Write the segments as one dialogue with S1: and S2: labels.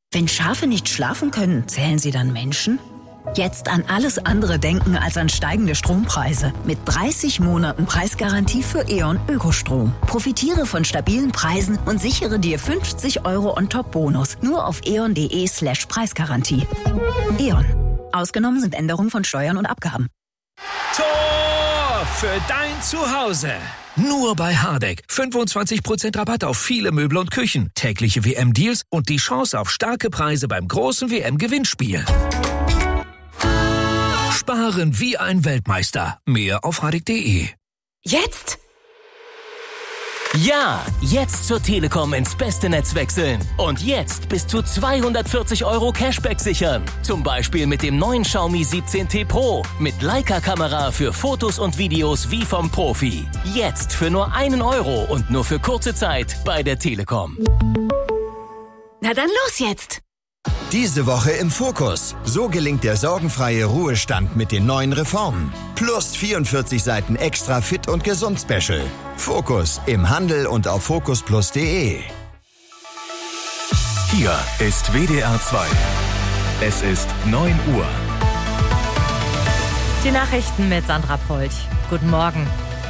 S1: Wenn Schafe nicht schlafen können, zählen sie dann Menschen? Jetzt an alles andere denken als an steigende Strompreise. Mit 30 Monaten Preisgarantie für E.ON Ökostrom. Profitiere von stabilen Preisen und sichere dir 50 € on-top-Bonus. Nur auf eon.de/Preisgarantie. E.ON. Ausgenommen sind Änderungen von Steuern und Abgaben.
S2: Tor für dein Zuhause. Nur bei Hardegg. 25% Rabatt auf viele Möbel und Küchen. Tägliche WM-Deals und die Chance auf starke Preise beim großen WM-Gewinnspiel. Sparen wie ein Weltmeister. Mehr auf hardegg.de.
S3: Jetzt?
S4: Ja, jetzt zur Telekom ins beste Netz wechseln. Und jetzt bis zu 240 € Cashback sichern. Zum Beispiel mit dem neuen Xiaomi 17T Pro. Mit Leica-Kamera für Fotos und Videos wie vom Profi. Jetzt für nur 1 € und nur für kurze Zeit bei der Telekom.
S3: Na dann los jetzt!
S5: Diese Woche im Fokus. So gelingt der sorgenfreie Ruhestand mit den neuen Reformen. Plus 44 Seiten extra fit und gesund Special. Fokus im Handel und auf focusplus.de.
S6: Hier ist WDR 2. Es ist 9 Uhr.
S7: Die Nachrichten mit Sandra Polch. Guten Morgen.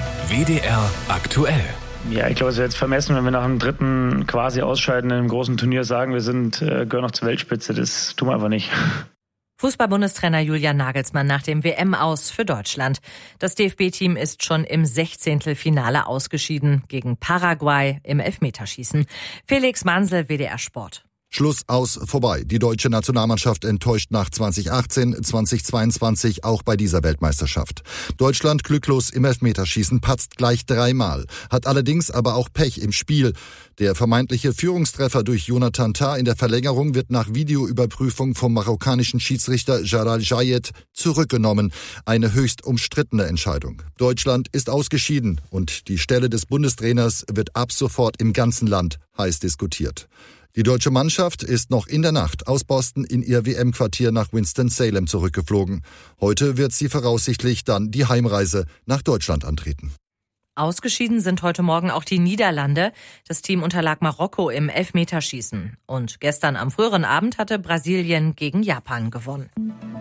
S6: WDR aktuell.
S8: Ja, ich glaube, es wäre jetzt vermessen, wenn wir nach dem dritten quasi Ausscheiden in einem großen Turnier sagen, wir gehören noch zur Weltspitze. Das tun wir einfach nicht.
S7: Fußball-Bundestrainer Julian Nagelsmann nach dem WM-Aus für Deutschland. Das DFB-Team ist schon im 16. Finale ausgeschieden gegen Paraguay im Elfmeterschießen. Felix Mansel, WDR Sport.
S9: Schluss, aus, vorbei. Die deutsche Nationalmannschaft enttäuscht nach 2018, 2022 auch bei dieser Weltmeisterschaft. Deutschland glücklos im Elfmeterschießen, patzt gleich 3-mal, hat allerdings aber auch Pech im Spiel. Der vermeintliche Führungstreffer durch Jonathan Tah in der Verlängerung wird nach Videoüberprüfung vom marokkanischen Schiedsrichter Jalal Jayed zurückgenommen. Eine höchst umstrittene Entscheidung. Deutschland ist ausgeschieden und die Stelle des Bundestrainers wird ab sofort im ganzen Land heiß diskutiert. Die deutsche Mannschaft ist noch in der Nacht aus Boston in ihr WM-Quartier nach Winston-Salem zurückgeflogen. Heute wird sie voraussichtlich dann die Heimreise nach Deutschland antreten.
S7: Ausgeschieden sind heute Morgen auch die Niederlande. Das Team unterlag Marokko im Elfmeterschießen. Und gestern am früheren Abend hatte Brasilien gegen Japan gewonnen.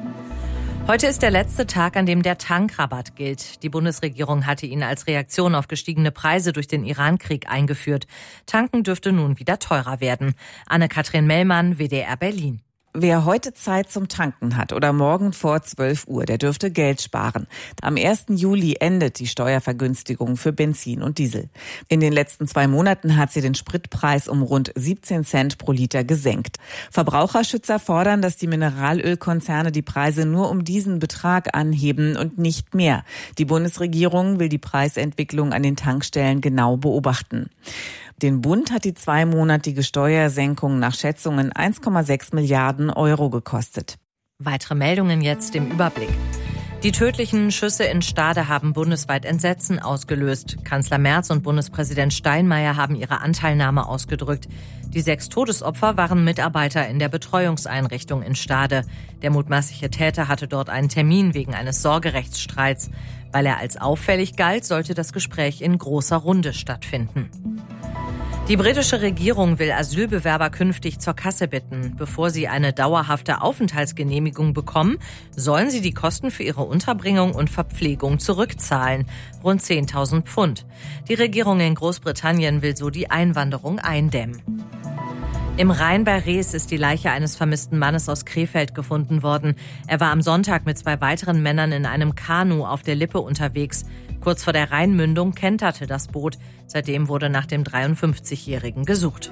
S7: Heute ist der letzte Tag, an dem der Tankrabatt gilt. Die Bundesregierung hatte ihn als Reaktion auf gestiegene Preise durch den Irankrieg eingeführt. Tanken dürfte nun wieder teurer werden. Anne-Kathrin Mellmann, WDR Berlin.
S10: Wer heute Zeit zum Tanken hat oder morgen vor 12 Uhr, der dürfte Geld sparen. Am 1. Juli endet die Steuervergünstigung für Benzin und Diesel. In den letzten 2 Monaten hat sie den Spritpreis um rund 17 Cent pro Liter gesenkt. Verbraucherschützer fordern, dass die Mineralölkonzerne die Preise nur um diesen Betrag anheben und nicht mehr. Die Bundesregierung will die Preisentwicklung an den Tankstellen genau beobachten. Den Bund hat die 2-monatige Steuersenkung nach Schätzungen 1,6 Milliarden € gekostet.
S7: Weitere Meldungen jetzt im Überblick. Die tödlichen Schüsse in Stade haben bundesweit Entsetzen ausgelöst. Kanzler Merz und Bundespräsident Steinmeier haben ihre Anteilnahme ausgedrückt. Die 6 Todesopfer waren Mitarbeiter in der Betreuungseinrichtung in Stade. Der mutmaßliche Täter hatte dort einen Termin wegen eines Sorgerechtsstreits. Weil er als auffällig galt, sollte das Gespräch in großer Runde stattfinden. Die britische Regierung will Asylbewerber künftig zur Kasse bitten. Bevor sie eine dauerhafte Aufenthaltsgenehmigung bekommen, sollen sie die Kosten für ihre Unterbringung und Verpflegung zurückzahlen. Rund 10.000 Pfund. Die Regierung in Großbritannien will so die Einwanderung eindämmen. Im Rhein bei Rees ist die Leiche eines vermissten Mannes aus Krefeld gefunden worden. Er war am Sonntag mit 2 weiteren Männern in einem Kanu auf der Lippe unterwegs. Kurz vor der Rheinmündung kenterte das Boot. Seitdem wurde nach dem 53-Jährigen gesucht.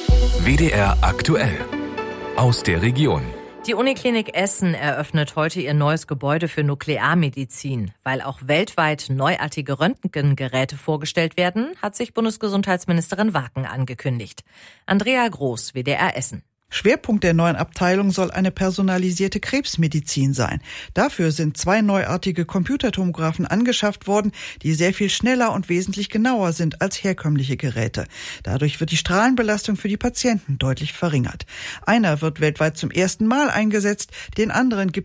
S6: WDR aktuell. Aus der Region.
S7: Die Uniklinik Essen eröffnet heute ihr neues Gebäude für Nuklearmedizin. Weil auch weltweit neuartige Röntgengeräte vorgestellt werden, hat sich Bundesgesundheitsministerin Waken angekündigt. Andrea Groß, WDR Essen.
S11: Schwerpunkt der neuen Abteilung soll eine personalisierte Krebsmedizin sein. Dafür sind 2 neuartige Computertomographen angeschafft worden, die sehr viel schneller und wesentlich genauer sind als herkömmliche Geräte. Dadurch wird die Strahlenbelastung für die Patienten deutlich verringert. Einer wird weltweit zum ersten Mal eingesetzt, den anderen gibt